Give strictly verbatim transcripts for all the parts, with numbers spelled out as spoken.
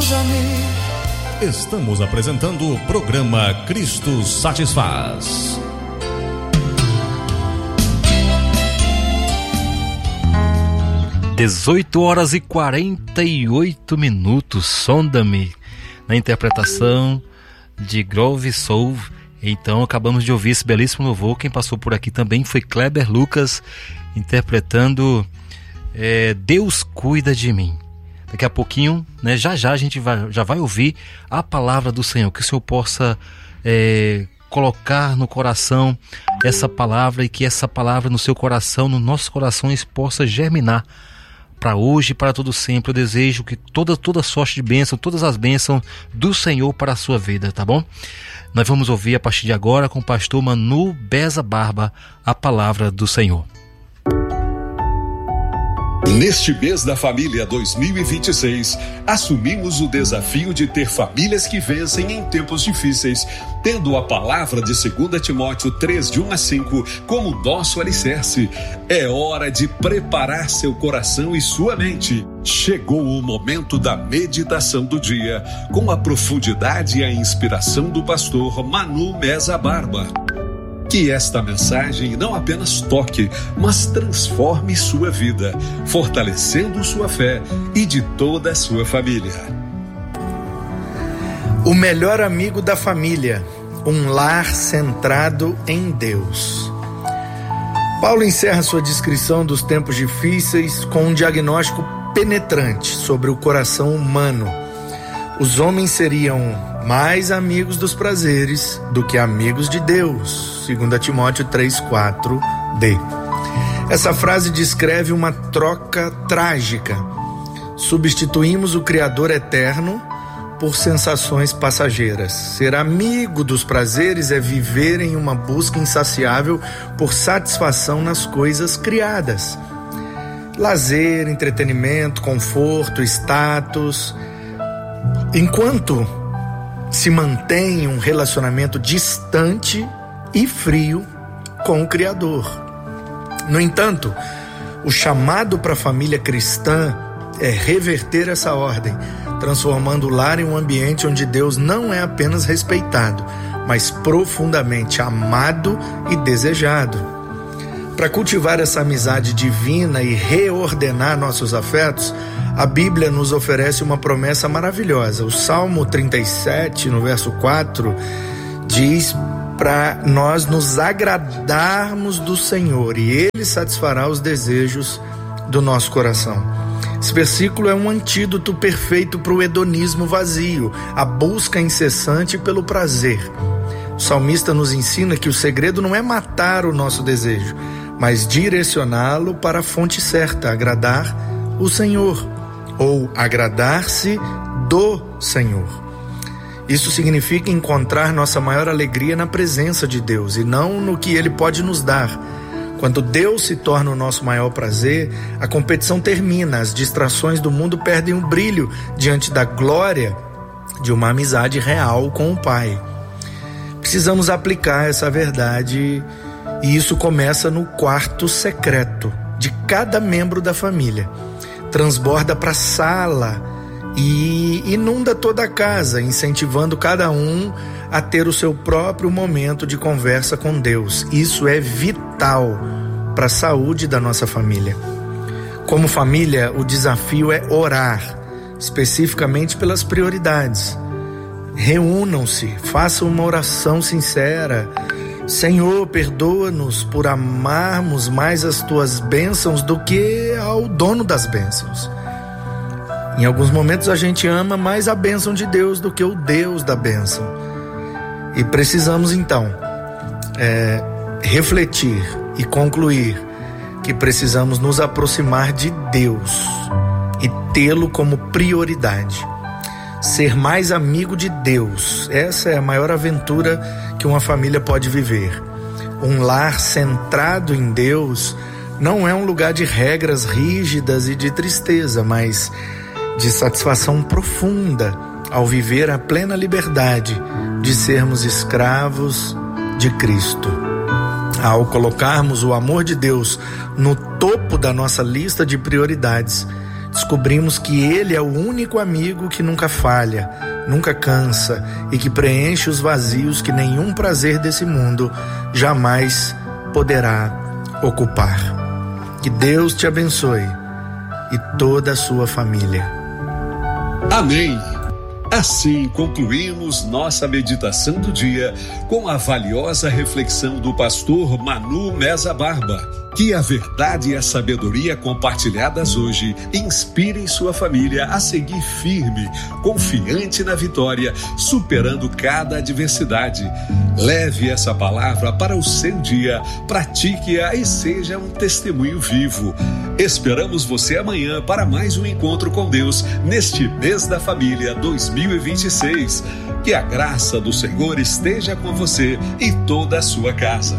acusa-me. Estamos apresentando o programa Cristo Satisfaz. dezoito horas e quarenta e oito minutos. Sonda-me, na interpretação de Groove Soul. Então acabamos de ouvir esse belíssimo louvor. Quem passou por aqui também foi Kleber Lucas, interpretando é, Deus Cuida de Mim. Daqui a pouquinho, né, já já a gente vai, já vai ouvir a palavra do Senhor. Que o Senhor possa é, colocar no coração essa palavra, e que essa palavra no seu coração, nos nossos corações, possa germinar para hoje e para todo sempre. Eu desejo que toda, toda sorte de bênção, todas as bênçãos do Senhor para a sua vida, tá bom? Nós vamos ouvir a partir de agora com o pastor Manu Beza Barba a palavra do Senhor. Neste mês da família dois mil e vinte e seis, assumimos o desafio de ter famílias que vencem em tempos difíceis, tendo a palavra de dois Timóteo três, de um a cinco, como nosso alicerce. É hora de preparar seu coração e sua mente. Chegou o momento da meditação do dia, com a profundidade e a inspiração do pastor Manu Beza Barba. Que esta mensagem não apenas toque, mas transforme sua vida, fortalecendo sua fé e de toda a sua família. O melhor amigo da família, um lar centrado em Deus. Paulo encerra sua descrição dos tempos difíceis com um diagnóstico penetrante sobre o coração humano. Os homens seriam mais amigos dos prazeres do que amigos de Deus, segundo Timóteo três, quatro d. Essa frase descreve uma troca trágica. Substituímos o Criador eterno por sensações passageiras. Ser amigo dos prazeres é viver em uma busca insaciável por satisfação nas coisas criadas. Lazer, entretenimento, conforto, status. Enquanto se mantém um relacionamento distante e frio com o Criador. No entanto, o chamado para a família cristã é reverter essa ordem, transformando o lar em um ambiente onde Deus não é apenas respeitado, mas profundamente amado e desejado. Para cultivar essa amizade divina e reordenar nossos afetos, a Bíblia nos oferece uma promessa maravilhosa. O Salmo trinta e sete, no verso quatro, diz para nós nos agradarmos do Senhor e Ele satisfará os desejos do nosso coração. Esse versículo é um antídoto perfeito para o hedonismo vazio, a busca incessante pelo prazer. O salmista nos ensina que o segredo não é matar o nosso desejo, mas direcioná-lo para a fonte certa, agradar o Senhor, ou agradar-se do Senhor. Isso significa encontrar nossa maior alegria na presença de Deus e não no que Ele pode nos dar. Quando Deus se torna o nosso maior prazer, a competição termina, as distrações do mundo perdem o brilho diante da glória de uma amizade real com o Pai. Precisamos aplicar essa verdade, e isso começa no quarto secreto de cada membro da família. Transborda para a sala e inunda toda a casa, incentivando cada um a ter o seu próprio momento de conversa com Deus. Isso é vital para a saúde da nossa família. Como família, o desafio é orar, especificamente pelas prioridades. Reúnam-se, façam uma oração sincera. Senhor, perdoa-nos por amarmos mais as tuas bênçãos do que ao dono das bênçãos. Em alguns momentos a gente ama mais a bênção de Deus do que o Deus da bênção. E precisamos então é, refletir e concluir que precisamos nos aproximar de Deus e tê-lo como prioridade. Ser mais amigo de Deus, essa é a maior aventura que uma família pode viver. Um lar centrado em Deus não é um lugar de regras rígidas e de tristeza, mas de satisfação profunda ao viver a plena liberdade de sermos escravos de Cristo. Ao colocarmos o amor de Deus no topo da nossa lista de prioridades, descobrimos que Ele é o único amigo que nunca falha, nunca cansa e que preenche os vazios que nenhum prazer desse mundo jamais poderá ocupar. Que Deus te abençoe e toda a sua família. Amém. Assim concluímos nossa meditação do dia com a valiosa reflexão do pastor Manu Meza Barba. Que a verdade e a sabedoria compartilhadas hoje inspirem sua família a seguir firme, confiante na vitória, superando cada adversidade. Leve essa palavra para o seu dia, pratique-a e seja um testemunho vivo. Esperamos você amanhã para mais um encontro com Deus neste mês da família dois mil e vinte e seis. Que a graça do Senhor esteja com você e toda a sua casa.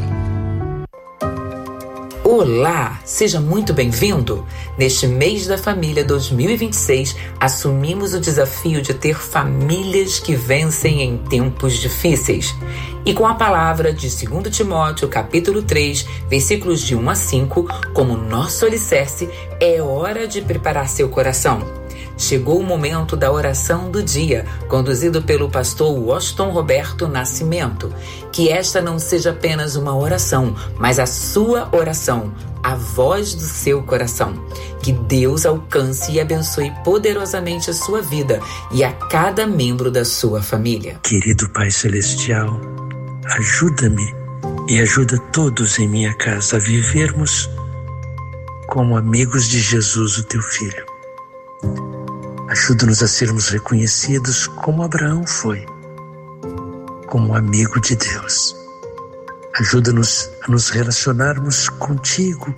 Olá, seja muito bem-vindo! Neste mês da família dois mil e vinte e seis, assumimos o desafio de ter famílias que vencem em tempos difíceis. E com a palavra de segundo Timóteo, capítulo três, versículos de um a cinco, como nosso alicerce, é hora de preparar seu coração. Chegou o momento da oração do dia, conduzido pelo pastor Washington Roberto Nascimento. Que esta não seja apenas uma oração, mas a sua oração, a voz do seu coração. Que Deus alcance e abençoe poderosamente a sua vida e a cada membro da sua família. Querido Pai Celestial, ajuda-me e ajuda todos em minha casa a vivermos como amigos de Jesus, o teu Filho. Ajuda-nos a sermos reconhecidos como Abraão foi, como amigo de Deus. Ajuda-nos a nos relacionarmos contigo,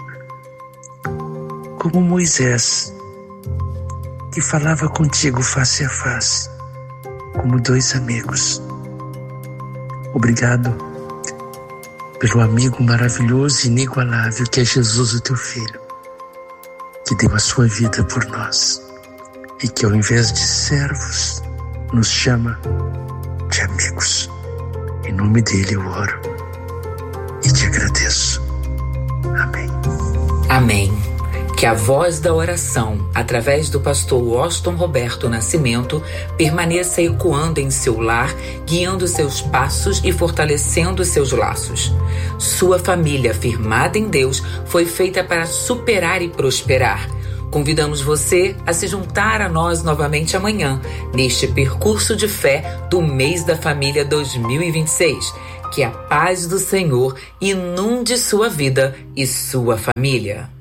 como Moisés, que falava contigo face a face, como dois amigos. Obrigado pelo amigo maravilhoso e inigualável que é Jesus, o teu Filho, que deu a sua vida por nós. E que ao invés de servos, nos chama de amigos. Em nome dele eu oro e te agradeço. Amém. Amém. Que a voz da oração, através do pastor Washington Roberto Nascimento, permaneça ecoando em seu lar, guiando seus passos e fortalecendo seus laços. Sua família, firmada em Deus, foi feita para superar e prosperar. Convidamos você a se juntar a nós novamente amanhã, neste percurso de fé do mês da família dois mil e vinte e seis. Que a paz do Senhor inunde sua vida e sua família.